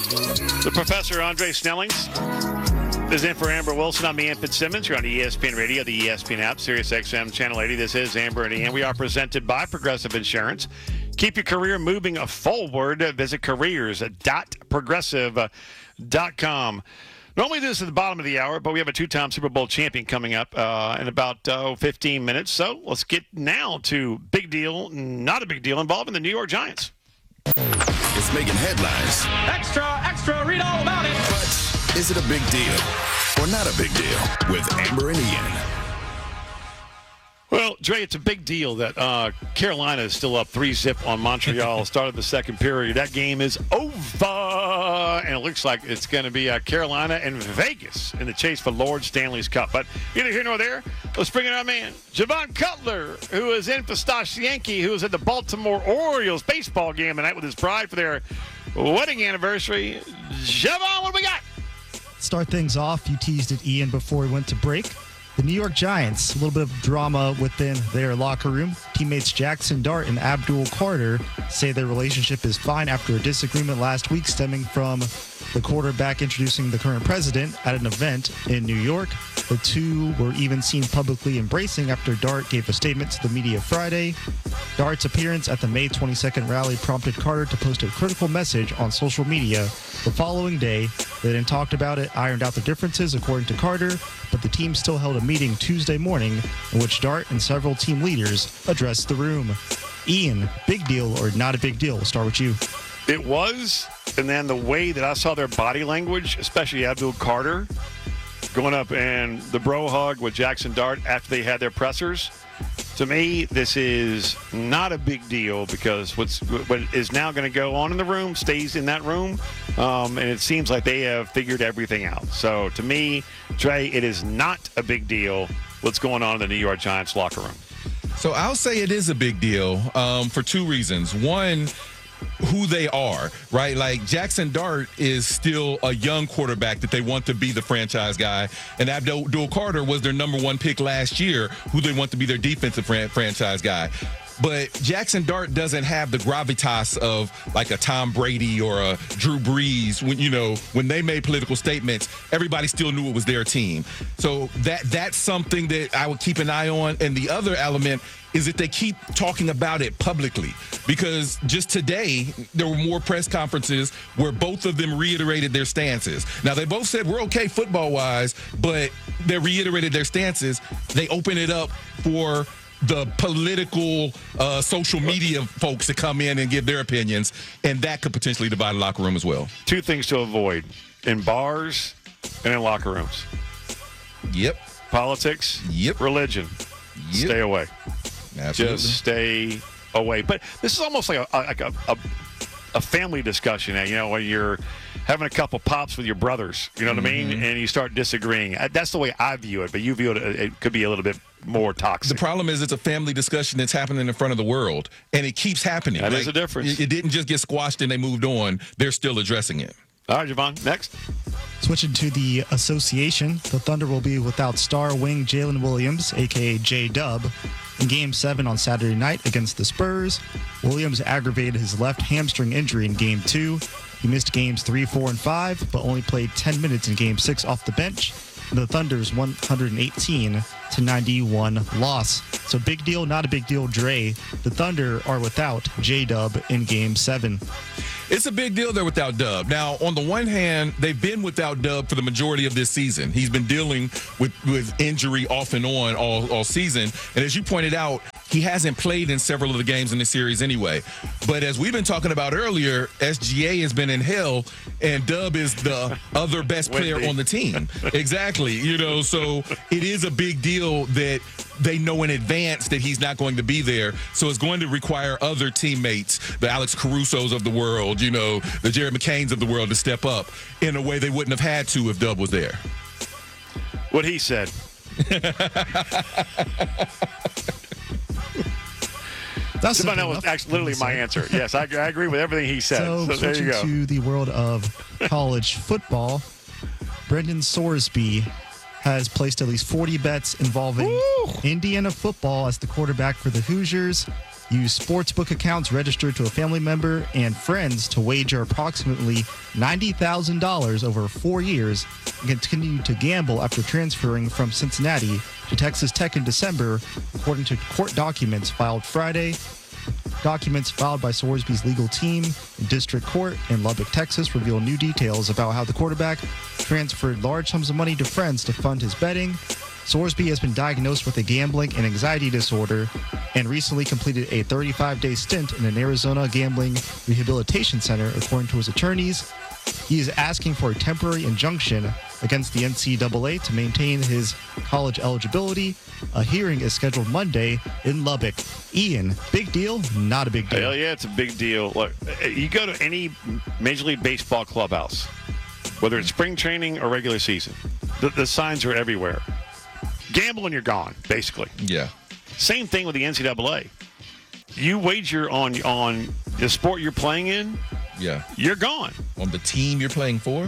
The Professor Andre Snellings is in for Amber Wilson. I'm Ian Fitzsimmons. You're on ESPN Radio, the ESPN app, Sirius XM Channel 80. This is Amber and Ian. We are presented by Progressive Insurance. Keep your career moving forward. Visit careers.progressive.com. Normally this is at the bottom of the hour, but we have a two-time Super Bowl champion coming up in about 15 minutes. So let's get now to big deal, not a big deal, involving the New York Giants. It's making headlines. Extra, read all about it. But is it a big deal or not a big deal with Amber and Ian? Well, Dre, it's a big deal that Carolina is still up 3-0 on Montreal. Started the second period. That game is over, and it looks like it's going to be Carolina and Vegas in the chase for Lord Stanley's Cup. But neither here nor there. Let's bring in our man, Javon Cutler, who is in for Stosh Yankee, who is at the Baltimore Orioles baseball game tonight with his bride for their wedding anniversary. Javon, what do we got? Start things off. You teased it, Ian, before we went to break. The New York Giants, a little bit of drama within their locker room. Teammates Jackson Dart and Abdul Carter say their relationship is fine after a disagreement last week stemming from the quarterback introducing the current president at an event in New York. The two were even seen publicly embracing after Dart gave a statement to the media Friday. Dart's appearance at the May 22nd rally prompted Carter to post a critical message on social media the following day. They then talked about it, ironed out the differences, according to Carter, but the team still held a meeting Tuesday morning in which Dart and several team leaders addressed the room. Ian, big deal or not a big deal? We'll start with you. It was, and then the way that I saw their body language, especially Abdul Carter, going up and the bro hug with Jackson Dart after they had their pressers. To me, this is not a big deal because what is now going to go on in the room stays in that room, and it seems like they have figured everything out. So to me, Trey, it is not a big deal what's going on in the New York Giants locker room. So I'll say it is a big deal for two reasons. One, who they are, right? Like Jackson Dart is still a young quarterback that they want to be the franchise guy, and Abdul Carter was their number one pick last year, who they want to be their defensive franchise guy. But Jackson Dart doesn't have the gravitas of like a Tom Brady or a Drew Brees. When they made political statements, everybody still knew it was their team. So that's something that I would keep an eye on. And the other element is that they keep talking about it publicly, because just today there were more press conferences where both of them reiterated their stances. Now, they both said we're okay football-wise, but they reiterated their stances. They open it up for the political social media folks to come in and give their opinions, and that could potentially divide the locker room as well. Two things to avoid in bars and in locker rooms. Yep. Politics. Yep. Religion. Yep. Stay away. Absolutely. Just stay away. But this is almost like a family discussion. When you're having a couple pops with your brothers, you know what I mean? And you start disagreeing. That's the way I view it, but you view it could be a little bit more toxic. The problem is it's a family discussion that's happening in front of the world, and it keeps happening. That is a difference. It didn't just get squashed and they moved on. They're still addressing it. All right, Javon, next. Switching to the association, the Thunder will be without star wing Jalen Williams, a.k.a. J-Dub, in Game 7 on Saturday night against the Spurs. Williams aggravated his left hamstring injury in Game 2. He missed Games 3, 4, and 5, but only played 10 minutes in Game 6 off the bench. The Thunder's 118-91 loss. So big deal, not a big deal, Dre. The Thunder are without J-Dub in Game 7. It's a big deal they're without Dub. Now, on the one hand, they've been without Dub for the majority of this season. He's been dealing with injury off and on all season. And as you pointed out, he hasn't played in several of the games in this series anyway. But as we've been talking about earlier, SGA has been in hell, and Dub is the other best player on the team. Exactly. So it is a big deal that they know in advance that he's not going to be there. So it's going to require other teammates, the Alex Carusos of the world, the Jared McCains of the world, to step up in a way they wouldn't have had to if Dub was there. What he said. That was actually literally my answer. Yes, I agree with everything he said. So there you go. To the world of college football, Brendan Sorsby has placed at least 40 bets involving Indiana football as the quarterback for the Hoosiers. use sportsbook accounts registered to a family member and friends to wager approximately $90,000 over 4 years and continue to gamble after transferring from Cincinnati to Texas Tech in December, according to court documents filed Friday. Documents filed by Sorsby's legal team in district court in Lubbock, Texas, reveal new details about how the quarterback transferred large sums of money to friends to fund his betting. Sorsby has been diagnosed with a gambling and anxiety disorder and recently completed a 35-day stint in an Arizona gambling rehabilitation center, according to his attorneys. He is asking for a temporary injunction against the NCAA to maintain his college eligibility. A hearing is scheduled Monday in Lubbock. Ian, big deal? Not a big deal. Hell yeah, it's a big deal. Look, you go to any Major League Baseball clubhouse, whether it's spring training or regular season, the signs are everywhere. Gamble and you're gone, basically. Yeah. Same thing with the NCAA. You wager on the sport you're playing in, Yeah. you're gone. On the team you're playing for?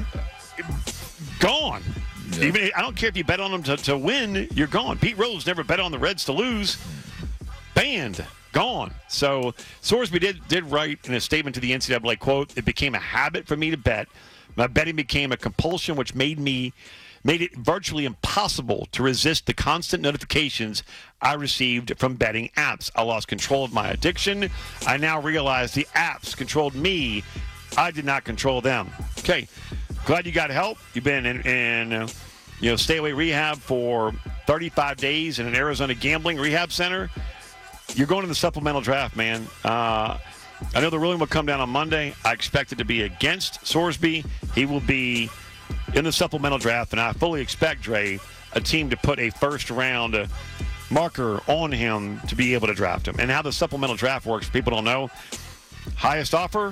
Gone. Yeah. Even I don't care if you bet on them to win, you're gone. Pete Rose never bet on the Reds to lose. Banned. Gone. So Sorsby did write in a statement to the NCAA, quote, "It became a habit for me to bet. My betting became a compulsion, which made it virtually impossible to resist the constant notifications I received from betting apps. I lost control of my addiction. I now realize the apps controlled me. I did not control them." Okay. Glad you got help. You've been in stay away rehab for 35 days in an Arizona gambling rehab center. You're going to the supplemental draft, man. I know the ruling will come down on Monday. I expect it to be against Sorsby. He will be in the supplemental draft, and I fully expect, Dre, a team to put a first-round marker on him to be able to draft him. And how the supplemental draft works, people don't know. Highest offer,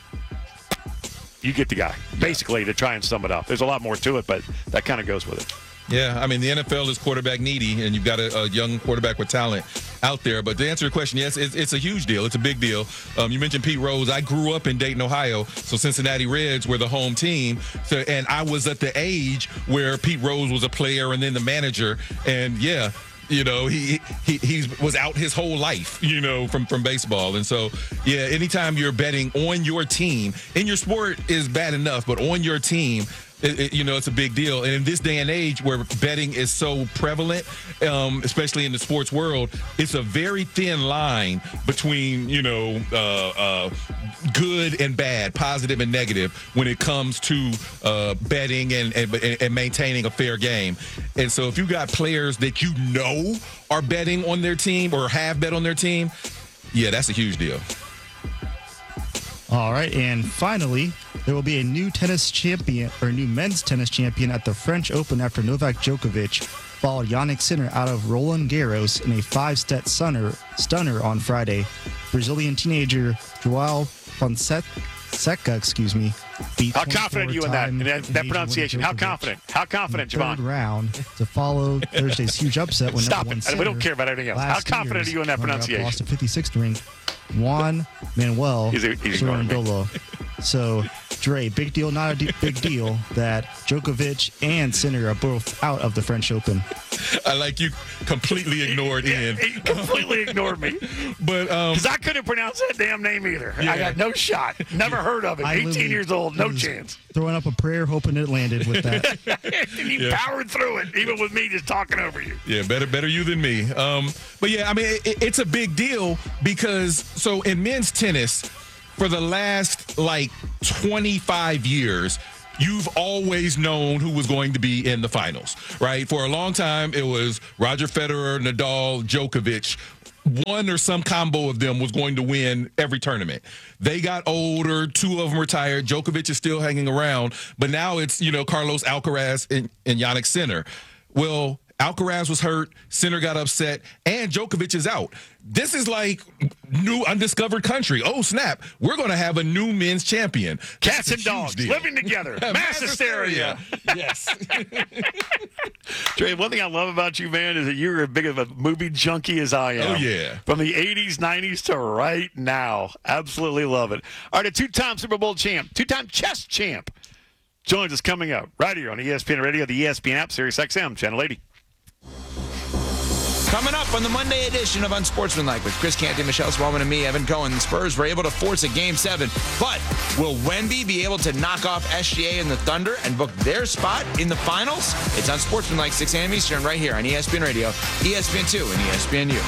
you get the guy, basically, to try and sum it up. There's a lot more to it, but that kind of goes with it. Yeah, I mean, the NFL is quarterback needy, and you've got a young quarterback with talent out there. But to answer your question, yes, it's a huge deal. It's a big deal. You mentioned Pete Rose. I grew up in Dayton, Ohio, so Cincinnati Reds were the home team. So, and I was at the age where Pete Rose was a player and then the manager. And, yeah, he was out his whole life, from baseball. And so, yeah, anytime you're betting on your team, in your sport is bad enough, but on your team, it's a big deal. And in this day and age where betting is so prevalent, especially in the sports world, it's a very thin line between, good and bad, positive and negative when it comes to betting and maintaining a fair game. And so if you got players that are betting on their team or have bet on their team, yeah, that's a huge deal. All right, and finally, there will be a new men's tennis champion at the French Open after Novak Djokovic followed Jannik Sinner out of Roland Garros in a 5-set stunner on Friday. Brazilian teenager João Fonseca, beat How confident are you in that pronunciation? How confident? How confident, Javon? Third round to follow Thursday's huge upset when Stop number one it. setter, we don't care about anything else. How confident are you in that pronunciation? Lost to 56th ranked Juan Manuel Zorrondolo. So, Dre, big deal, not a big deal that Djokovic and Sinner are both out of the French Open. I like you completely ignored Ian. He completely ignored me. But because I couldn't pronounce that damn name either. Yeah. I got no shot. Never heard of it. 18 years old, no chance. Throwing up a prayer, hoping it landed with that. And you powered through it, even with me just talking over you. Yeah, better you than me. But yeah, I mean, it's a big deal because so in men's tennis, for the last 25 years, you've always known who was going to be in the finals, right? For a long time, it was Roger Federer, Nadal, Djokovic. One or some combo of them was going to win every tournament. They got older. 2 of them retired. Djokovic is still hanging around. But now it's, Carlos Alcaraz and Jannik Sinner. Well, Alcaraz was hurt, Sinner got upset, and Djokovic is out. This is like new undiscovered country. Oh, snap. We're going to have a new men's champion. Cats and dogs living together. Mass hysteria. Yes. Trey, one thing I love about you, man, is that you're as big of a movie junkie as I am. Oh, yeah. From the 80s, 90s to right now. Absolutely love it. All right, a 2-time Super Bowl champ, 2-time chess champ joins us coming up right here on ESPN Radio, the ESPN app, Sirius XM, Channel 80. Coming up on the Monday edition of Unsportsmanlike with Chris Canty, Michelle Spallman, and me, Evan Cohen. The Spurs were able to force a Game 7, but will Wemby be able to knock off SGA and the Thunder and book their spot in the finals? It's Unsportsmanlike, 6 a.m. Eastern, right here on ESPN Radio, ESPN2, and ESPNU.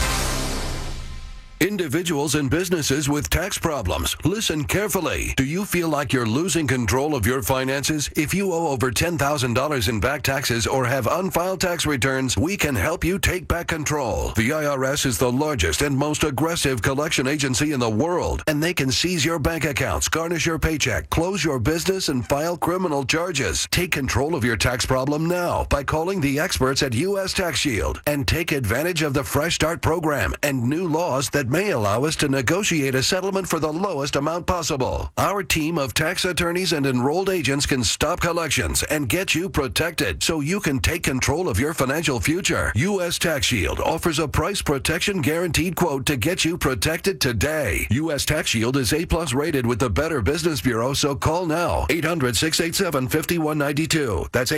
Individuals and businesses with tax problems, listen carefully. Do you feel like you're losing control of your finances? If you owe over $10,000 in back taxes or have unfiled tax returns, we can help you take back control. The IRS is the largest and most aggressive collection agency in the world, and they can seize your bank accounts, garnish your paycheck, close your business, and file criminal charges. Take control of your tax problem now by calling the experts at U.S. Tax Shield and take advantage of the Fresh Start program and new laws that may allow us to negotiate a settlement for the lowest amount possible. Our team of tax attorneys and enrolled agents can stop collections and get you protected so you can take control of your financial future. U.S. Tax Shield offers a price protection guaranteed quote to get you protected today. U.S. Tax Shield is A+ rated with the Better Business Bureau, so call now. 800-687-5192. That's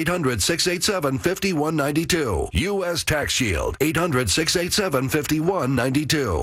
800-687-5192. U.S. Tax Shield. 800-687-5192.